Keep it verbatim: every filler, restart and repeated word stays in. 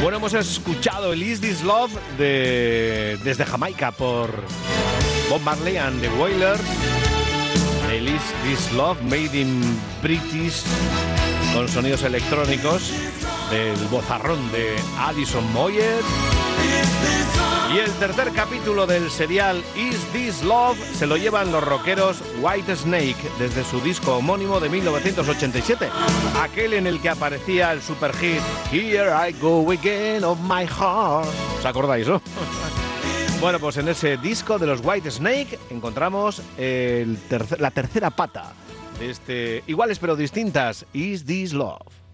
Bueno, hemos escuchado el Is This Love de, desde Jamaica por Bob Marley and the Wailers. El Is This Love made in British con sonidos electrónicos del vozarrón de Alison Moyet. Y el tercer capítulo del serial Is This Love se lo llevan los rockeros Whitesnake desde su disco homónimo de mil novecientos ochenta y siete, aquel en el que aparecía el superhit Here I Go Again of My Heart. ¿Os acordáis, no? Bueno, pues en ese disco de los Whitesnake encontramos el tercer, la tercera pata de este Iguales pero Distintas, Is This Love.